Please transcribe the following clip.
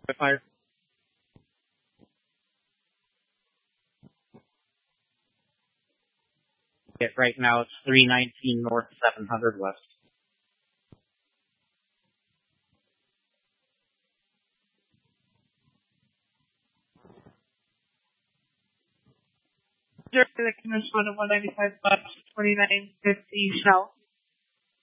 Fire. Right now it's 319 north, 700 west. Jersey, the Minnesota 195 left, 2950 south.